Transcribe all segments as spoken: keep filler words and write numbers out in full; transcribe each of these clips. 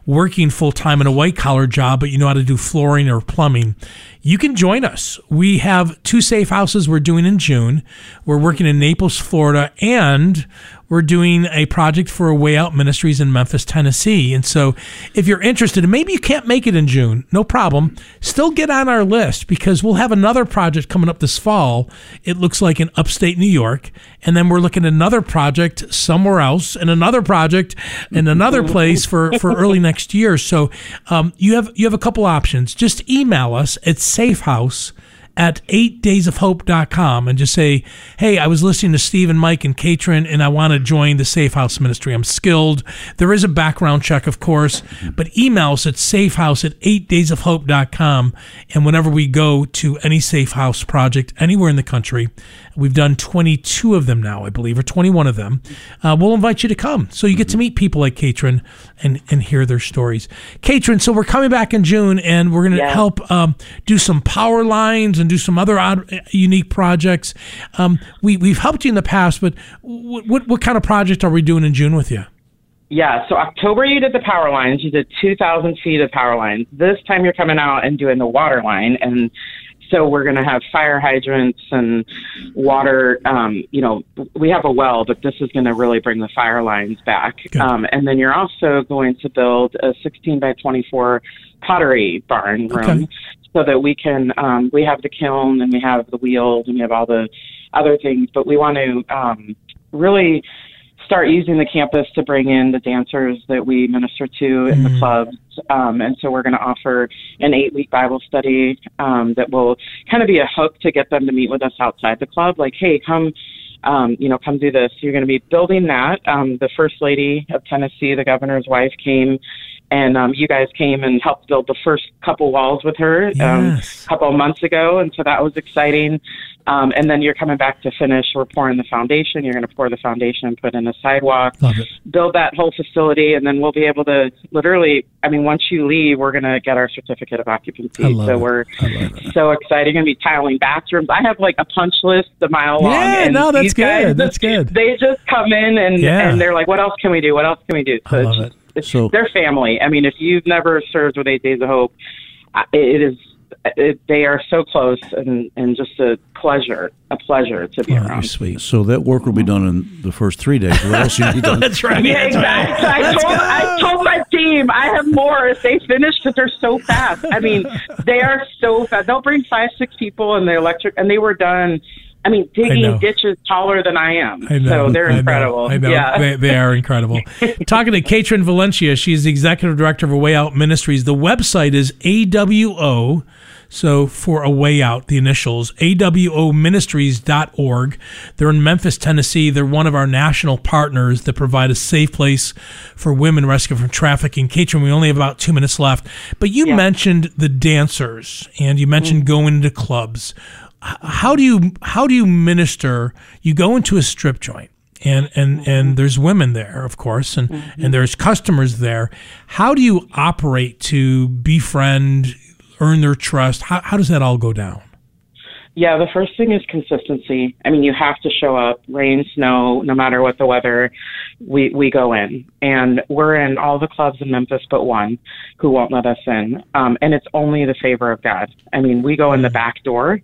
working full-time in a white-collar job, but you know how to do flooring or plumbing, you can join us. We have two safe houses we're doing in June. We're working in Naples, Florida, and we're doing a project for A Way Out Ministries in Memphis, Tennessee. And so if you're interested, and maybe you can't make it in June, no problem. Still get on our list because we'll have another project coming up this fall. It looks like in upstate New York. And then we're looking at another project somewhere else and another project in another place for, for early next year. So um, you have you have a couple options. Just email us at safehouse at eight days of hope dot com and just say, hey, I was listening to Steve and Mike and Katrin, and I want to join the Safe House Ministry. I'm skilled. There is a background check, of course, but email us at safehouse at eight days of hope dot com. And whenever we go to any safe house project anywhere in the country, we've done twenty-two of them now, I believe, or twenty-one of them, uh, we'll invite you to come. So you get to meet people like Katrin and, and hear their stories. Katrin, so we're coming back in June, and we're going to yeah. help um, do some power lines and do some other odd, unique projects. Um, we, we've helped you in the past, but what, what what kind of project are we doing in June with you? Yeah, so October you did the power lines. You did two thousand feet of power lines. This time you're coming out and doing the water line. And so we're going to have fire hydrants and water. Um, you know, we have a well, but this is going to really bring the fire lines back. Um, and then you're also going to build a sixteen by twenty-four pottery barn room. Okay. So that we can, um, we have the kiln and we have the wheels and we have all the other things, but we want to um, really start using the campus to bring in the dancers that we minister to in mm. the clubs. Um, and so we're going to offer an eight-week Bible study um, that will kind of be a hook to get them to meet with us outside the club. Like, hey, come, um, you know, come do this. You're going to be building that. Um, the First Lady of Tennessee, the governor's wife, came and um, you guys came and helped build the first couple walls with her yes. um, a couple of months ago. And so that was exciting. Um, and then you're coming back to finish. We're pouring the foundation. You're going to pour the foundation, put in a sidewalk, build that whole facility. And then we'll be able to literally, I mean, once you leave, we're going to get our certificate of occupancy. I love so it. we're I love it. so excited. Going to be tiling bathrooms. I have like a punch list a mile long. Yeah, and no, that's these good. guys, That's good. They just come in and, Yeah. and they're like, what else can we do? What else can we do? So I it's love just, it. It's, So- they're family. I mean, if you've never served with Eight Days of Hope, uh, it is. It, they are so close, and, and just a pleasure, a pleasure to be Oh, around. you're sweet. So that work will be done in the first three days. What else you need done? That's right. Yeah, That's right. exactly. I Let's told, go. I told my team I have more if they finish because they're so fast. I mean, they are so fast. They'll bring five, six people and the electric, and they were done. I mean, digging I ditches taller than I am. I know. So they're I know. incredible. I know. Yeah. They, they are incredible. Talking to Katrin Valencia, she's the executive director of A Way Out Ministries. The website is A W O. So for A Way Out, the initials, A W O ministries dot org. They're in Memphis, Tennessee. They're one of our national partners that provide a safe place for women rescued from trafficking. Katrin, we only have about two minutes left. But you Yeah. mentioned the dancers, and you mentioned mm-hmm. going into clubs. How do you how do you minister? You go into a strip joint, and and, mm-hmm. and there's women there, of course, and, mm-hmm. and there's customers there. How do you operate to befriend, earn their trust? How how does that all go down? Yeah, the first thing is consistency. I mean, you have to show up, rain, snow, no matter what the weather, we, we go in. And we're in all the clubs in Memphis but one who won't let us in. Um, and it's only the favor of God. I mean, we go in the back door,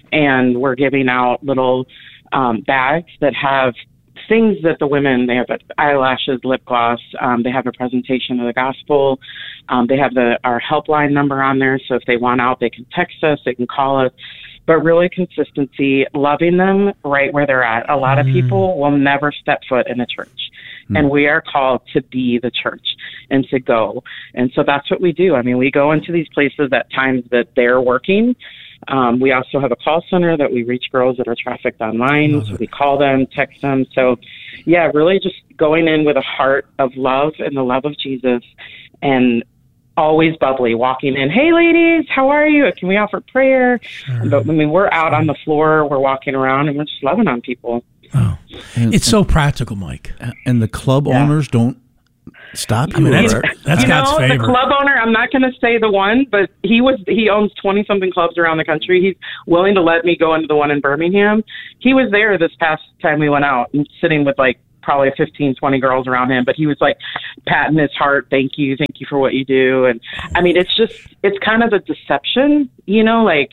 and we're giving out little um, bags that have things that the women, they have eyelashes, lip gloss, um, they have a presentation of the gospel, um, they have the our helpline number on there, so if they want out, they can text us, they can call us, but really consistency, loving them right where they're at. A lot of Mm. people will never step foot in a church, mm. and we are called to be the church and to go, and so that's what we do. I mean, we go into these places at times that they're working. Um, we also have a call center that we reach girls that are trafficked online. So we call them, text them. So, yeah, really just going in with a heart of love and the love of Jesus, and always bubbly, walking in, hey, ladies, how are you? Can we offer prayer? Sure. But, I mean, we're out on the floor, we're walking around, and we're just loving on people. Oh, and, it's so practical, Mike. And the club yeah. owners don't stop you. I mean, that's, that's you God's know, favor. The club owner, I'm not going to say the one, but he was he owns twenty-something clubs around the country. He's willing to let me go into the one in Birmingham. He was there this past time we went out and sitting with, like, probably fifteen, twenty girls around him, but he was like patting his heart. Thank you. Thank you for what you do. And I mean, it's just, it's kind of a deception, you know, like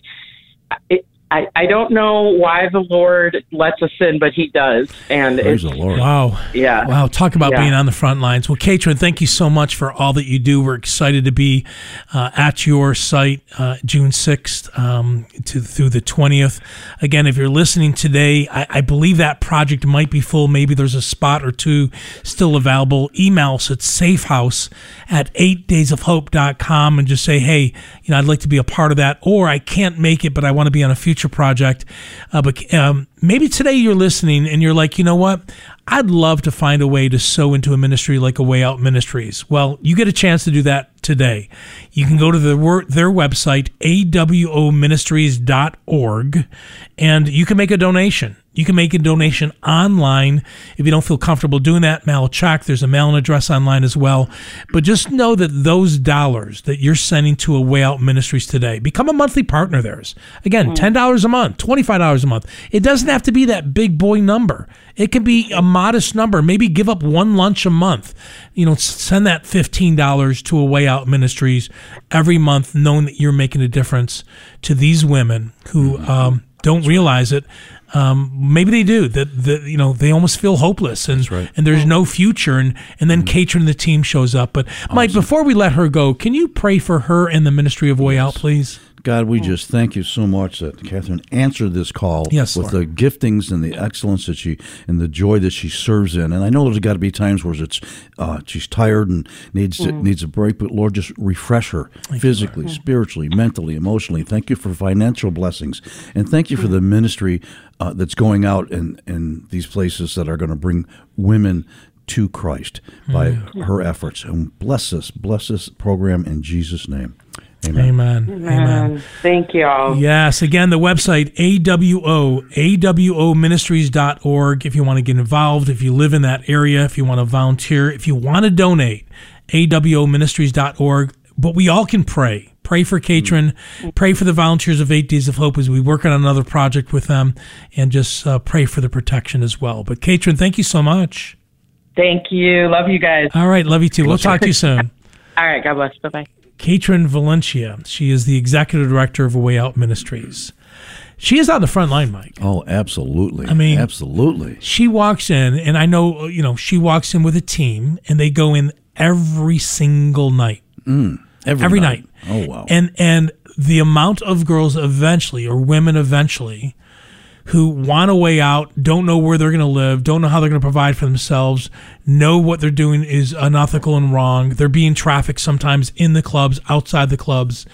it, I, I don't know why the Lord lets us in, but he does. And Praise it's, the Lord. Wow. Yeah. Wow. Talk about Yeah. being on the front lines. Well, Katrin, thank you so much for all that you do. We're excited to be uh, at your site uh, June sixth um, to through the twentieth. Again, if you're listening today, I, I believe that project might be full. Maybe there's a spot or two still available. Email us at safehouse at eight days of hope dot com and just say, hey, you know, I'd like to be a part of that, or I can't make it, but I want to be on a future project. Uh, but um, maybe today you're listening and you're like, you know what? I'd love to find a way to sow into a ministry like A Way Out Ministries. Well, you get a chance to do that today. You can go to the, their website, A W O ministries dot org, and you can make a donation. You can make a donation online. If you don't feel comfortable doing that, mail a check. There's a mail-in address online as well. But just know that those dollars that you're sending to A Way Out Ministries today, become a monthly partner of theirs. Again, ten dollars a month, twenty-five dollars a month. It doesn't have to be that big boy number. It can be a modest number. Maybe give up one lunch a month. You know, send that fifteen dollars to A Way Out Ministries every month, knowing that you're making a difference to these women who um, don't realize it. Um, maybe they do. That, that you know, they almost feel hopeless, and right. and there's no future. And and then mm-hmm. Katrin and the team shows up. But awesome. Mike, before we let her go, can you pray for her and the ministry of Way Out, please? God, we just thank you so much that Katrin answered this call yes, with Lord. the giftings and the excellence that she and the joy that she serves in. And I know there's got to be times where it's uh, she's tired and needs mm. to, needs a break, but Lord, just refresh her thank physically, you, spiritually, mentally, emotionally. Thank you for financial blessings, and thank you for the ministry uh, that's going out in, in these places that are going to bring women to Christ by mm. her efforts. And bless us, bless this program in Jesus' name. Amen. Amen. Amen. Amen. Thank you all. Yes. Again, the website, A W O, A W O ministries dot org. If you want to get involved, if you live in that area, if you want to volunteer, if you want to donate, A W O ministries dot org. But we all can pray. Pray for Katrin. Mm-hmm. Pray for the volunteers of Eight Days of Hope as we work on another project with them, and just uh, pray for the protection as well. But Katrin, thank you so much. Thank you. Love you guys. All right. Love you too. We'll talk to you soon. All right. God bless. Bye-bye. Katrin Valencia. She is the executive director of A Way Out Ministries. She is on the front line, Mike. Oh, absolutely. I mean, absolutely. She walks in, and I know, you know, she walks in with a team, and they go in every single night. Mm, every every night. night. Oh, wow. And and the amount of girls eventually, or women eventually, who want a way out, don't know where they're going to live, don't know how they're going to provide for themselves, know what they're doing is unethical and wrong. They're being trafficked sometimes in the clubs, outside the clubs.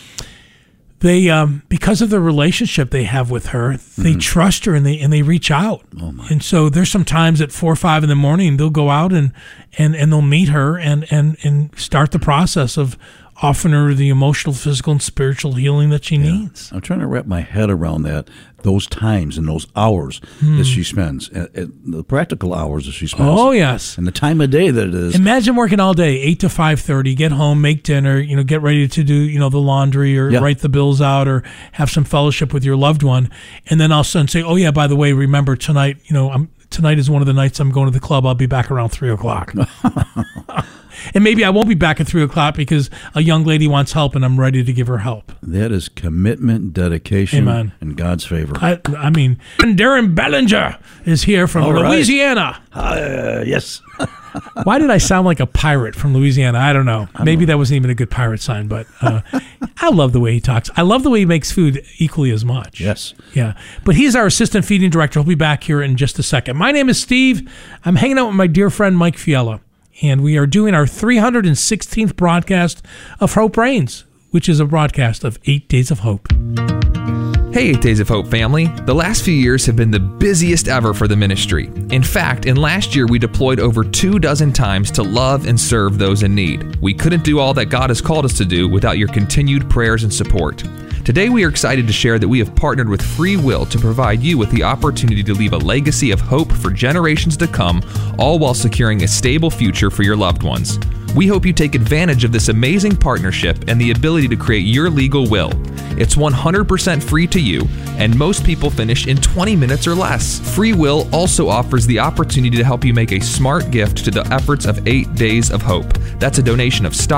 They, um, because of the relationship they have with her, they mm-hmm. trust her and they and they reach out. Oh my. And so there's some times at four or five in the morning they'll go out and and, and they'll meet her and, and, and start the process of offering her the emotional, physical, and spiritual healing that she yeah. needs. I'm trying to wrap my head around that, those times and those hours hmm. that she spends, at, at the practical hours that she spends. Oh, yes. And the time of day that it is. Imagine working all day, eight to five thirty, get home, make dinner, you know, get ready to do, you know, the laundry or yeah. write the bills out or have some fellowship with your loved one. And then all of a sudden say, oh, yeah, by the way, remember tonight, you know, I'm tonight is one of the nights I'm going to the club. I'll be back around three o'clock. And maybe I won't be back at three o'clock because a young lady wants help and I'm ready to give her help. That is commitment, dedication, Amen. And God's favor. I, I mean, Darren Bellinger is here from All Louisiana. Right. Uh, yes. Why did I sound like a pirate from Louisiana? I don't know. I maybe know. That wasn't even a good pirate sign, but uh, I love the way he talks. I love the way he makes food equally as much. Yes. Yeah. But he's our assistant feeding director. He'll be back here in just a second. My name is Steve. I'm hanging out with my dear friend Mike Fiala. And we are doing our three hundred sixteenth broadcast of Hope Reigns, which is a broadcast of Eight Days of Hope. Hey, Eight Days of Hope family. The last few years have been the busiest ever for the ministry. In fact, in last year, we deployed over two dozen times to love and serve those in need. We couldn't do all that God has called us to do without your continued prayers and support. Today, we are excited to share that we have partnered with Free Will to provide you with the opportunity to leave a legacy of hope for generations to come, all while securing a stable future for your loved ones. We hope you take advantage of this amazing partnership and the ability to create your legal will. It's one hundred percent free to you, and most people finish in twenty minutes or less. Free Will also offers the opportunity to help you make a smart gift to the efforts of eight Days of Hope. That's a donation of stock,